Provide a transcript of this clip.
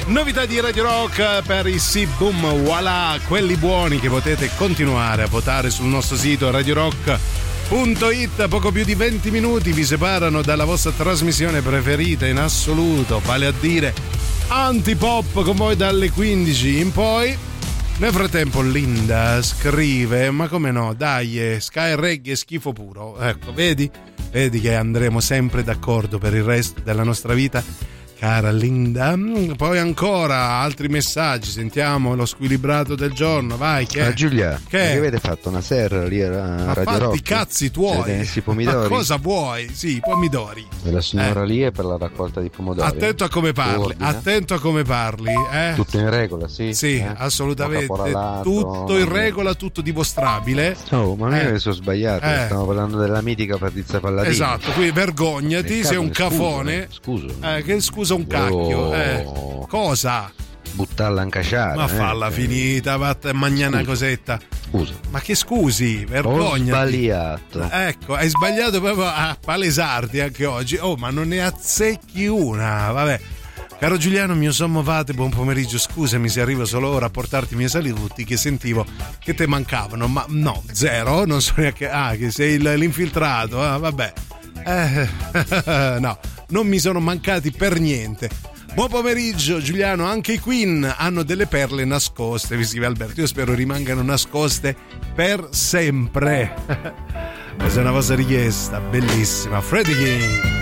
Novità di Radio Rock per i Boom, voilà, quelli buoni che potete continuare a votare sul nostro sito radiorock.it. Poco più di 20 minuti vi separano dalla vostra trasmissione preferita in assoluto, vale a dire Antipop, con voi dalle 15 in poi. Nel frattempo Linda scrive: ma come no, dai, Sky Reggae è schifo puro. Ecco, vedi che andremo sempre d'accordo per il resto della nostra vita, cara Linda. Poi ancora altri messaggi, sentiamo lo squilibrato del giorno, vai. Che Giulia, che avete fatto una serra lì a Radio Rock? I cazzi tuoi, pomidori? Ma cosa vuoi? Sì, i pomidori. E la signora lì è per la raccolta di pomodori. Attento a come parli, attento a come parli, Tutto in regola, sì? Sì, assolutamente, tutto in regola, tutto dimostrabile. Oh, ma io mi sono sbagliato, stiamo parlando della mitica Patrizia Palladini. Esatto, qui vergognati, sei un cafone. Scusa. Che scusa un cacchio, cosa? Buttarla in caciara. Ma falla finita, vatta magnana cosetta. Scusa. Ma che scusi, vergognati. Ho sbagliato. Ecco, hai sbagliato proprio a palesarti anche oggi. Oh, ma non ne azzecchi una, vabbè. Caro Giuliano, mio sommo Vate, buon pomeriggio. Scusami se arrivo solo ora a portarti i miei saluti, che sentivo che te mancavano. Ma no, zero, non so neanche. Che sei l'infiltrato, vabbè. No, non mi sono mancati per niente. Buon pomeriggio Giuliano, anche i Queen hanno delle perle nascoste, vi scrive Alberto. Io spero rimangano nascoste per sempre. Questa è una vostra richiesta bellissima. Freddie King.